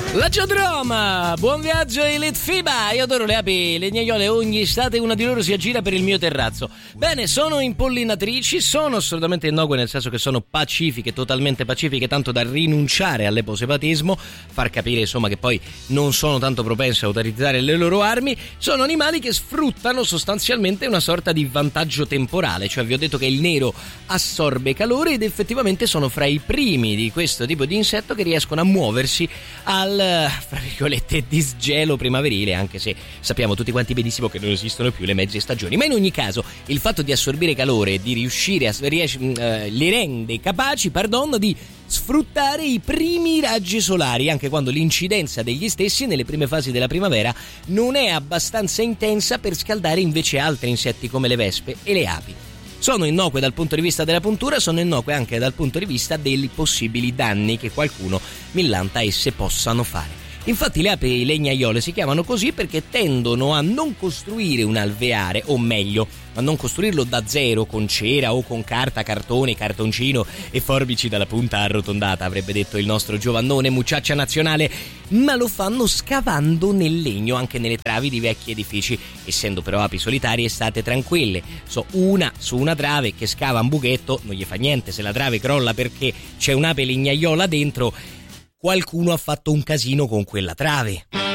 La Geodroma, buon viaggio Elite FIBA. Io adoro le api legnaiole, ogni estate una di loro si aggira per il mio terrazzo. Bene, sono impollinatrici, sono assolutamente innocue, nel senso che sono pacifiche, totalmente pacifiche, tanto da rinunciare all'eposepatismo, far capire insomma che poi non sono tanto propense a utilizzare le loro armi. Sono animali che sfruttano sostanzialmente una sorta di vantaggio temporale, cioè vi ho detto che il nero assorbe calore ed effettivamente sono fra i primi di questo tipo di insetto che riescono a muoversi al, fra virgolette, disgelo primaverile, anche se sappiamo tutti quanti benissimo che non esistono più le mezze stagioni. Ma in ogni caso il fatto di assorbire calore e di riuscire a li rende capaci, di sfruttare i primi raggi solari, anche quando l'incidenza degli stessi nelle prime fasi della primavera non è abbastanza intensa per scaldare invece altri insetti come le vespe e le api. Sono innocue dal punto di vista della puntura, sono innocue anche dal punto di vista dei possibili danni che qualcuno millanta esse possano fare. Infatti le api legnaiole si chiamano così perché tendono a non costruire un alveare, o meglio, a non costruirlo da zero con cera o con carta, cartone, cartoncino e forbici dalla punta arrotondata, avrebbe detto il nostro giovannone mucciaccia nazionale, ma lo fanno scavando nel legno, anche nelle travi di vecchi edifici. Essendo però api solitarie, state tranquille, una su una trave che scava un buchetto, non gli fa niente se la trave crolla perché c'è un'ape legnaiola dentro. Qualcuno ha fatto un casino con quella trave.